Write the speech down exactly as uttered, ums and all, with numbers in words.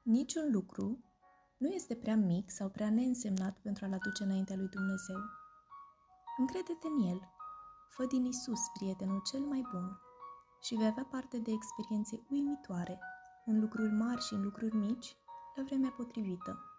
Niciun lucru nu este prea mic sau prea neînsemnat pentru a-L aduce înaintea lui Dumnezeu. Încrede-te în El, fă din Isus prietenul cel mai bun și vei avea parte de experiențe uimitoare, în lucruri mari și în lucruri mici, la vremea potrivită.